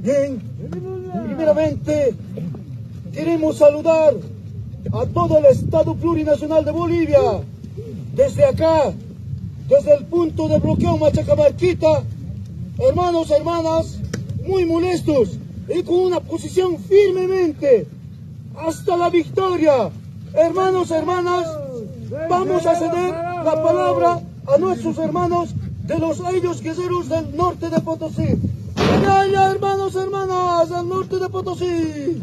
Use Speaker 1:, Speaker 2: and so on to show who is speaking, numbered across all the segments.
Speaker 1: Bien, primeramente queremos saludar a todo el Estado Plurinacional de Bolivia. Desde acá, desde el punto de bloqueo Machacamarquita, hermanos, hermanas, muy molestos y con una posición firmemente hasta la victoria. Hermanos, hermanas, vamos a ceder la palabra a nuestros hermanos de los ellos guerreros del norte de Potosí. ¡Vaya, hermanos, hermanas, al norte de Potosí!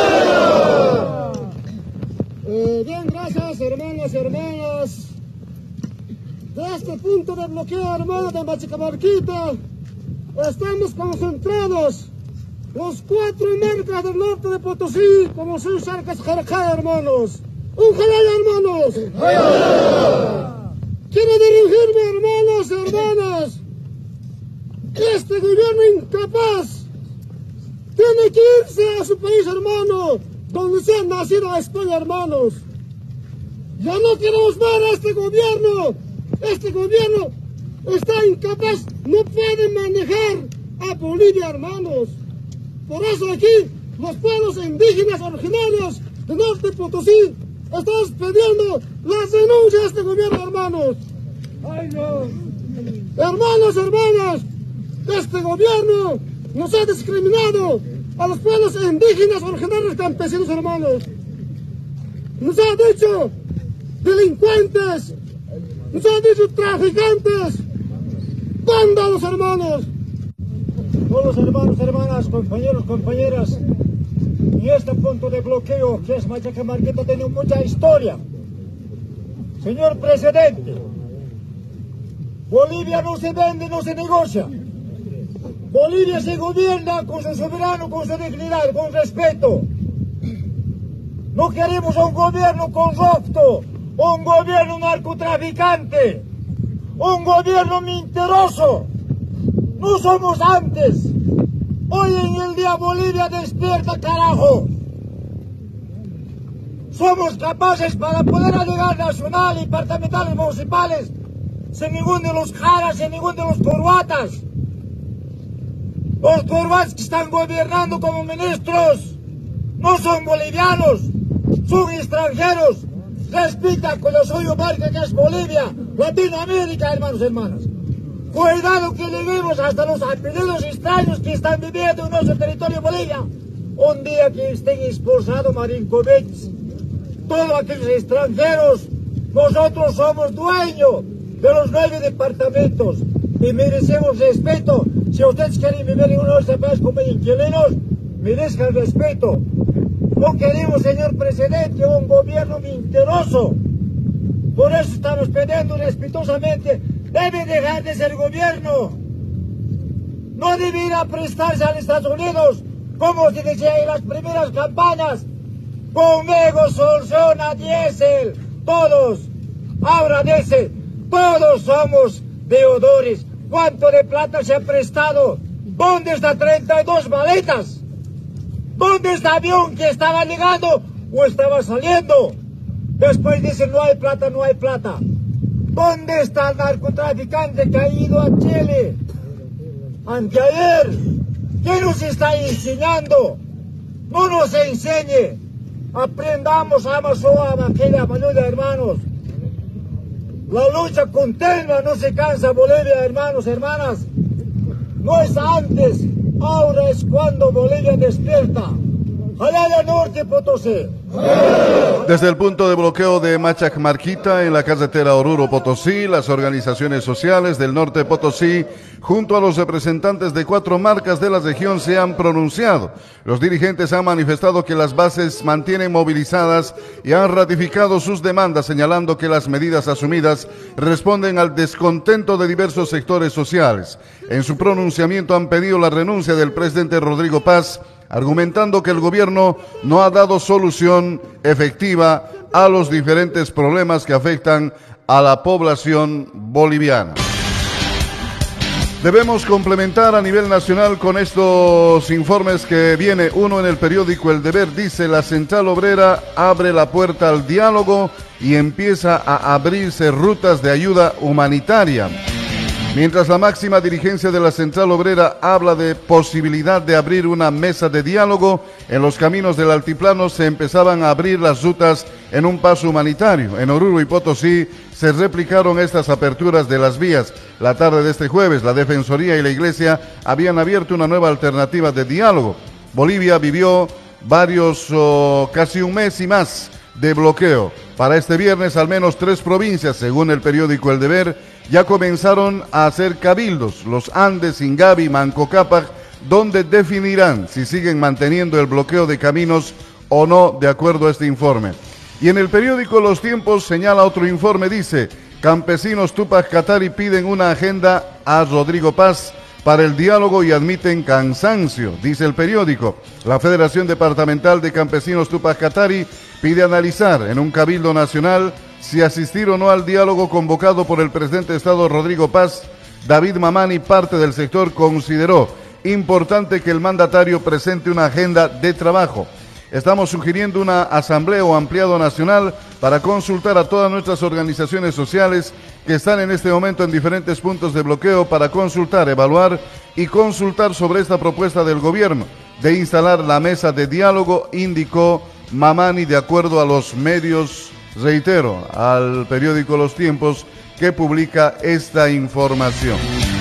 Speaker 2: Bien, gracias, hermanos y hermanas. De este punto de bloqueo, hermanos de Machacamarquita, estamos concentrados los 4 marcas del norte de Potosí, como son Charcas Jarajá, hermanos. ¡Un jalaya, hermanos! Quiero dirigirme, hermanos y hermanas, que este gobierno incapaz tiene que irse a su país, hermano, donde se ha nacido a España, hermanos. Ya no queremos ver a este gobierno. Este gobierno está incapaz, no puede manejar a Bolivia, hermanos. Por eso aquí, los pueblos indígenas originarios del norte de Potosí, estamos pidiendo las denuncias de este gobierno, hermanos. ¡Ay, no! Hermanos, hermanas, este gobierno nos ha discriminado a los pueblos indígenas originarios campesinos, hermanos. Nos ha dicho delincuentes, nos ha dicho traficantes, vándalos, hermanos.
Speaker 1: Todos hermanos, hermanas, compañeros, compañeras, y este punto de bloqueo que es Machacamarquita tiene mucha historia. Señor presidente, Bolivia no se vende, no se negocia. Bolivia se gobierna con su soberano, con su dignidad, con respeto. No queremos un gobierno corrupto, un gobierno narcotraficante, un gobierno mentiroso. No somos antes. Hoy en el día Bolivia despierta, carajo. Somos capaces para poder llegar nacional, departamentales, municipales, sin ninguno de los jaras, sin ninguno de los corbatas. Los corbatas que están gobernando como ministros no son bolivianos, son extranjeros. Respeta con lo suyo marca que es Bolivia, Latinoamérica, hermanos y hermanas. Cuidado que lleguemos hasta los apellidos extraños que están viviendo en nuestro territorio Bolivia. Un día que estén expulsados Marinkovic, todos aquellos extranjeros, nosotros somos dueños de los 9 departamentos y merecemos respeto. Si ustedes quieren vivir en nuestro país como inquilinos, merezcan respeto. No queremos, señor presidente, un gobierno mentiroso. Por eso estamos pidiendo respetuosamente, debe dejar de ser gobierno. No debe ir a prestarse a los Estados Unidos, como se decía en las primeras campañas. Conmigo soluciona diésel, todos, ahora dice, todos somos deudores. ¿Cuánto de plata se ha prestado? ¿Dónde está 32 maletas? ¿Dónde está el avión que estaba llegando o estaba saliendo? Después dicen no hay plata, no hay plata. ¿Dónde está el narcotraficante que ha ido a Chile? Anteayer. ¿Qué nos está enseñando? No nos enseñe. Aprendamos a Amazoa, Maqueda, Manuela, hermanos. La lucha continua, no se cansa Bolivia, hermanos, hermanas. No es antes, ahora es cuando Bolivia despierta. ¡Jalaya Norte, Potosí!
Speaker 3: Desde el punto de bloqueo de Machacamarquita en la carretera Oruro-Potosí, las organizaciones sociales del norte de Potosí, junto a los representantes de 4 marcas de la región, se han pronunciado. Los dirigentes han manifestado que las bases mantienen movilizadas y han ratificado sus demandas, señalando que las medidas asumidas responden al descontento de diversos sectores sociales. En su pronunciamiento han pedido la renuncia del presidente Rodrigo Paz, argumentando que el gobierno no ha dado solución efectiva a los diferentes problemas que afectan a la población boliviana. Debemos complementar a nivel nacional con estos informes que viene uno en el periódico El Deber. Dice: la Central Obrera abre la puerta al diálogo y empieza a abrirse rutas de ayuda humanitaria. Mientras la máxima dirigencia de la Central Obrera habla de posibilidad de abrir una mesa de diálogo, en los caminos del altiplano se empezaban a abrir las rutas en un paso humanitario. En Oruro y Potosí se replicaron estas aperturas de las vías. La tarde de este jueves, la Defensoría y la Iglesia habían abierto una nueva alternativa de diálogo. Bolivia vivió casi un mes y más de bloqueo. Para este viernes, al menos 3 provincias, según el periódico El Deber, ya comenzaron a hacer cabildos, los Andes, Ingavi, Manco Cápac, donde definirán si siguen manteniendo el bloqueo de caminos o no, de acuerdo a este informe. Y en el periódico Los Tiempos señala otro informe, dice: campesinos Tupac Katari piden una agenda a Rodrigo Paz para el diálogo y admiten cansancio, dice el periódico. La Federación Departamental de Campesinos Tupac Katari pide analizar en un cabildo nacional si asistir o no al diálogo convocado por el presidente de Estado Rodrigo Paz. David Mamani, parte del sector, consideró importante que el mandatario presente una agenda de trabajo. Estamos sugiriendo una asamblea o ampliado nacional para consultar a todas nuestras organizaciones sociales que están en este momento en diferentes puntos de bloqueo para consultar, evaluar y consultar sobre esta propuesta del gobierno de instalar la mesa de diálogo, indicó Mamani, de acuerdo a los medios, reitero, al periódico Los Tiempos, que publica esta información.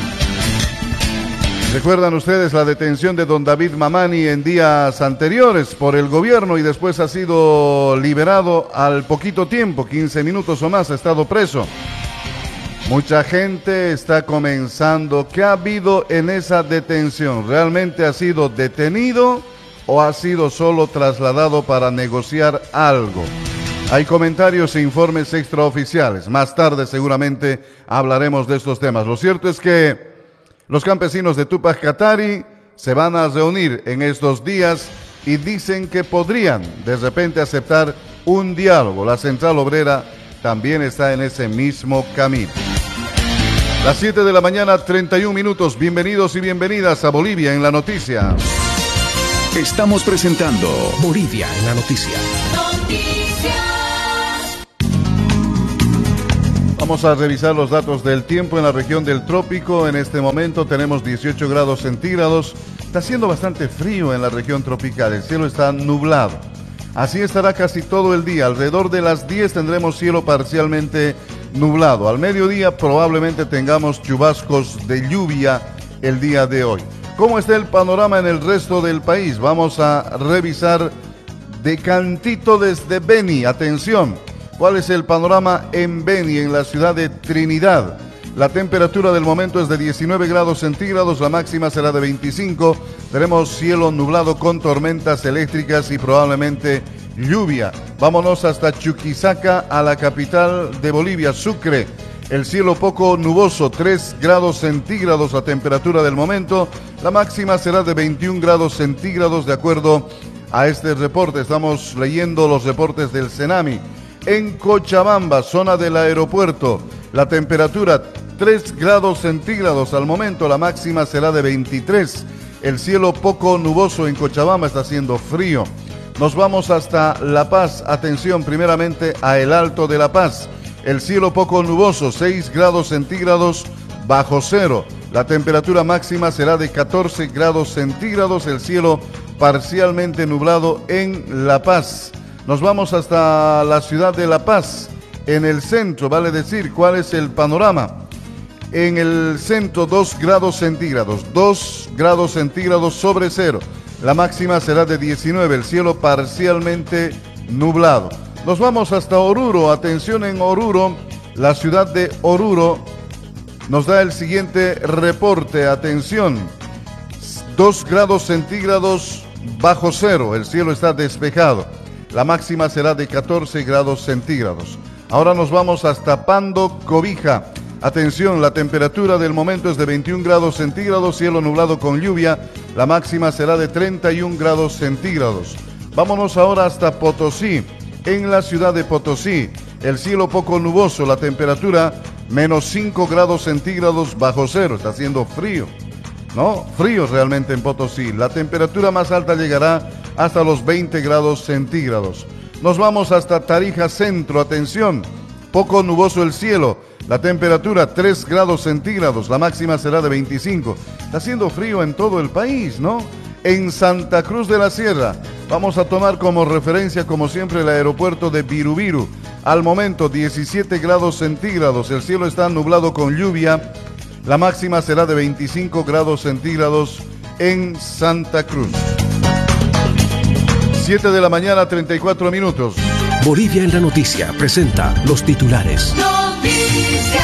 Speaker 3: ¿Recuerdan ustedes la detención de don David Mamani en días anteriores por el gobierno y después ha sido liberado al poquito tiempo, 15 minutos o más, ha estado preso? Mucha gente está comenzando, ¿qué ha habido en esa detención? ¿Realmente ha sido detenido o ha sido solo trasladado para negociar algo? Hay comentarios e informes extraoficiales. Más tarde seguramente hablaremos de estos temas. Lo cierto es que los campesinos de Tupac Katari se van a reunir en estos días y dicen que podrían de repente aceptar un diálogo. La Central Obrera también está en ese mismo camino. Las 7 de la mañana, 31 minutos. Bienvenidos y bienvenidas a Bolivia en la Noticia.
Speaker 4: Estamos presentando Bolivia en la Noticia.
Speaker 3: Vamos a revisar los datos del tiempo en la región del trópico. En este momento tenemos 18 grados centígrados. Está haciendo bastante frío en la región tropical. El cielo está nublado. Así estará casi todo el día. Alrededor de las 10 tendremos cielo parcialmente nublado. Al mediodía probablemente tengamos chubascos de lluvia el día de hoy. ¿Cómo está el panorama en el resto del país? Vamos a revisar de cantito desde Beni. Atención. ¿Cuál es el panorama en Beni, en la ciudad de Trinidad? La temperatura del momento es de 19 grados centígrados, la máxima será de 25. Tenemos cielo nublado con tormentas eléctricas y probablemente lluvia. Vámonos hasta Chuquisaca, a la capital de Bolivia, Sucre. El cielo poco nuboso, 3 grados centígrados la temperatura del momento. La máxima será de 21 grados centígrados de acuerdo a este reporte. Estamos leyendo los reportes del Senami. En Cochabamba, zona del aeropuerto, la temperatura 3 grados centígrados al momento, la máxima será de 23. El cielo poco nuboso en Cochabamba, está haciendo frío. Nos vamos hasta La Paz, atención primeramente a el Alto de La Paz. El cielo poco nuboso, 6 grados centígrados bajo cero. La temperatura máxima será de 14 grados centígrados, el cielo parcialmente nublado en La Paz. Nos vamos hasta la ciudad de La Paz, en el centro, vale decir, ¿cuál es el panorama? En el centro 2 grados centígrados, 2 grados centígrados sobre cero. La máxima será de 19, el cielo parcialmente nublado. Nos vamos hasta Oruro, atención en Oruro, la ciudad de Oruro nos da el siguiente reporte, atención, 2 grados centígrados bajo cero, el cielo está despejado. La máxima será de 14 grados centígrados. Ahora nos vamos hasta Pando, Cobija. Atención, la temperatura del momento es de 21 grados centígrados, cielo nublado con lluvia. La máxima será de 31 grados centígrados. Vámonos ahora hasta Potosí. En la ciudad de Potosí, el cielo poco nuboso, la temperatura menos 5 grados centígrados bajo cero. Está haciendo frío, ¿no? Frío realmente en Potosí. La temperatura más alta llegará hasta los 20 grados centígrados. Nos vamos hasta Tarija Centro, atención, poco nuboso el cielo, La temperatura 3 grados centígrados, la máxima será de 25. Está haciendo frío en todo el país, ¿no? En Santa Cruz de la Sierra, vamos a tomar como referencia, como siempre, el aeropuerto de Birubiru. Al momento 17 grados centígrados, el cielo está nublado con lluvia. La máxima será de 25 grados centígrados en Santa Cruz. 7 de la mañana, 34 minutos.
Speaker 4: Bolivia en la noticia presenta los titulares.
Speaker 5: Noticias.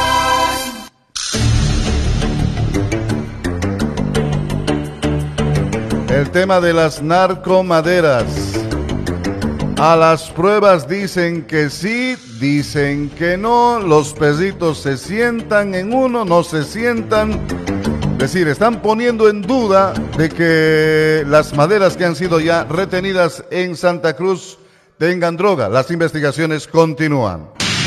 Speaker 3: El tema de las narcomaderas. A las pruebas dicen que sí, dicen que no. Los perritos se sientan en uno, no se sientan. Es decir, están poniendo en duda de que las maderas que han sido ya retenidas en Santa Cruz tengan droga. Las investigaciones continúan.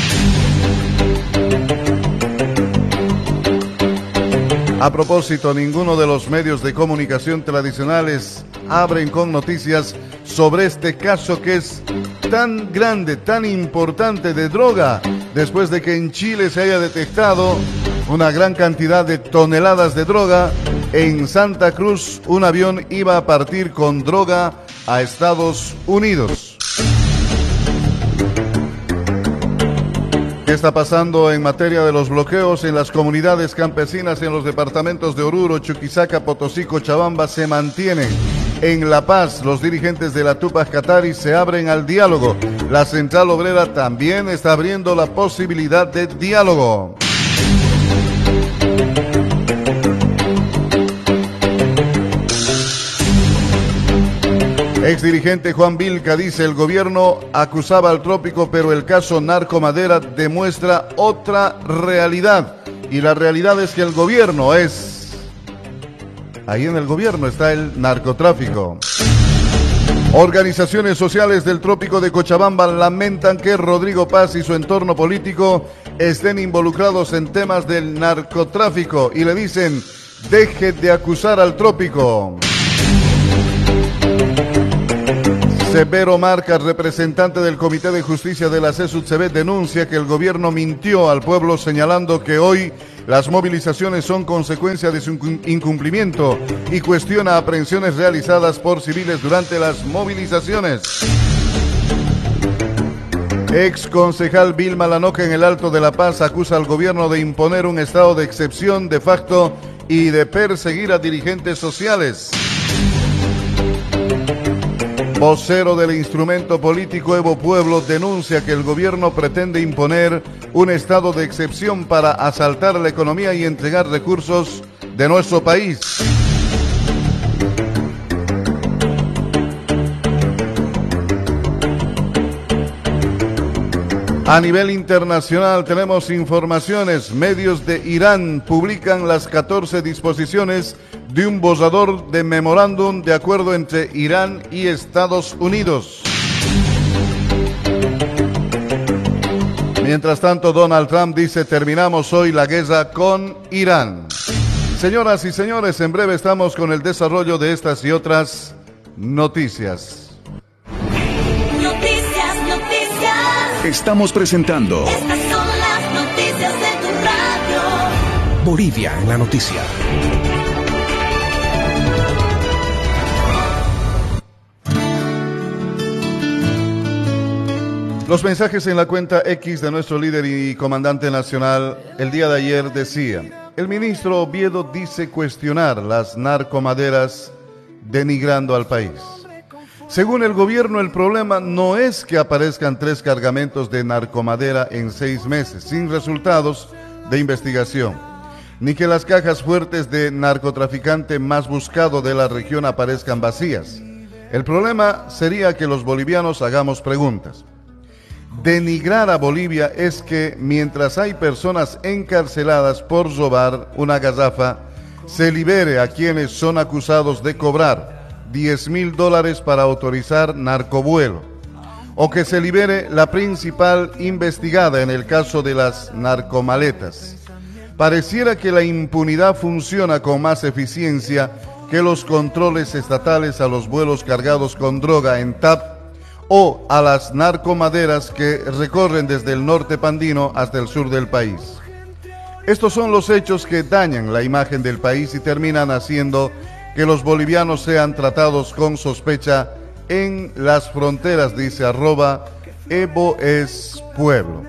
Speaker 3: A propósito, ninguno de los medios de comunicación tradicionales abren con noticias sobre este caso que es tan grande, tan importante de droga, después de que en Chile se haya detectado una gran cantidad de toneladas de droga. En Santa Cruz, un avión iba a partir con droga a Estados Unidos. ¿Qué está pasando en materia de los bloqueos en las comunidades campesinas en los departamentos de Oruro, Chuquisaca, Potosí, Cochabamba? Se mantienen. En La Paz, los dirigentes de la Tupac Katari se abren al diálogo. La Central Obrera también está abriendo la posibilidad de diálogo. Exdirigente Juan Vilca dice: el gobierno acusaba al trópico, pero el caso Narcomadera demuestra otra realidad. Y la realidad es que el gobierno es... Ahí en el gobierno está el narcotráfico. Organizaciones sociales del trópico de Cochabamba lamentan que Rodrigo Paz y su entorno político estén involucrados en temas del narcotráfico y le dicen: deje de acusar al trópico. Severo Marcas, representante del Comité de Justicia de la CESUTCB, denuncia que el gobierno mintió al pueblo señalando que hoy las movilizaciones son consecuencia de su incumplimiento y cuestiona aprehensiones realizadas por civiles durante las movilizaciones. Ex concejal Vilma Lanoca en el Alto de La Paz acusa al gobierno de imponer un estado de excepción de facto y de perseguir a dirigentes sociales. Vocero del instrumento político Evo Pueblo denuncia que el gobierno pretende imponer un estado de excepción para asaltar la economía y entregar recursos de nuestro país. A nivel internacional tenemos informaciones. Medios de Irán publican las 14 disposiciones de un borrador de memorándum de acuerdo entre Irán y Estados Unidos. Mientras tanto, Donald Trump dice: terminamos hoy la guerra con Irán. Señoras y señores, en breve estamos con el desarrollo de estas y otras noticias.
Speaker 4: Estamos presentando
Speaker 5: Estas son las noticias de tu radio.
Speaker 4: Bolivia en la noticia.
Speaker 3: Los mensajes en la cuenta X de nuestro líder y comandante nacional el día de ayer decían: el ministro Oviedo dice cuestionar las narcomaderas denigrando al país. Según el gobierno, el problema no es que aparezcan 3 cargamentos de narcomadera en 6 meses, sin resultados de investigación, ni que las cajas fuertes de narcotraficante más buscado de la región aparezcan vacías. El problema sería que los bolivianos hagamos preguntas. Denigrar a Bolivia es que mientras hay personas encarceladas por robar una garrafa, se libere a quienes son acusados de cobrar $10,000 para autorizar narcovuelo, o que se libere la principal investigada en el caso de las narcomaletas. Pareciera que la impunidad funciona con más eficiencia que los controles estatales a los vuelos cargados con droga en TAP o a las narcomaderas que recorren desde el norte pandino hasta el sur del país. Estos son los hechos que dañan la imagen del país y terminan haciendo que los bolivianos sean tratados con sospecha en las fronteras, dice @EvoEsPueblo.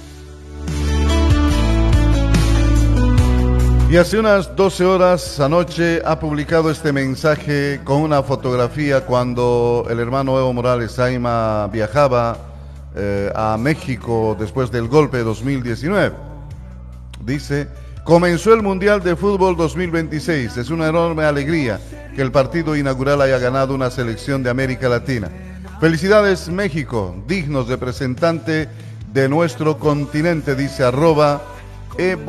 Speaker 3: Y hace unas 12 horas anoche ha publicado este mensaje con una fotografía cuando el hermano Evo Morales Saima viajaba a México después del golpe de 2019. Dice: comenzó el Mundial de Fútbol 2026. Es una enorme alegría que el partido inaugural haya ganado una selección de América Latina. Felicidades México, dignos representante de nuestro continente, dice @Evo